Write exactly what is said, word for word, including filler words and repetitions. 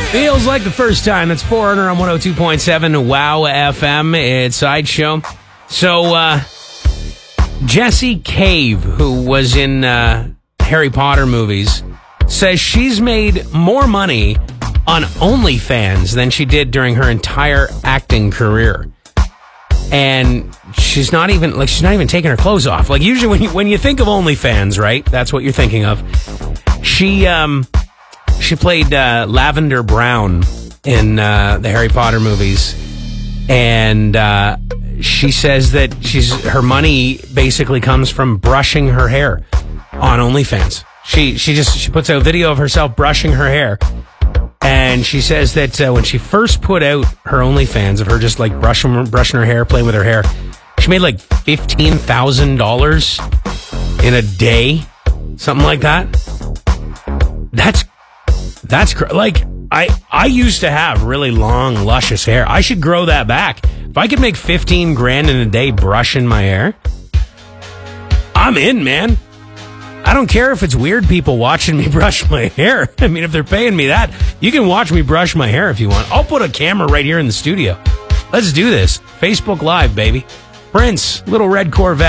Feels like the first time. That's Foreigner on one oh two point seven Wow F M. It's Sideshow. So, uh, Jessie Cave, who was in uh, Harry Potter movies, says she's made more money on OnlyFans than she did during her entire acting career. And she's not even, like, she's not even taking her clothes off. Like, usually when you, when you think of OnlyFans, right, that's what you're thinking of. She, um... She played uh, Lavender Brown in uh, the Harry Potter movies, and uh, she says that she's her money basically comes from brushing her hair on OnlyFans. She she just she puts out a video of herself brushing her hair, and she says that uh, when she first put out her OnlyFans of her just like brushing brushing her hair, playing with her hair, she made like fifteen thousand dollars in a day, something like that. That's That's cr- like I I used to have really long, luscious hair. I should grow that back. If I could make fifteen grand in a day brushing my hair, I'm in, man. I don't care if it's weird people watching me brush my hair. I mean, if they're paying me that, you can watch me brush my hair if you want. I'll put a camera right here in the studio. Let's do this. Facebook Live, baby. Prince, Little Red Corvette.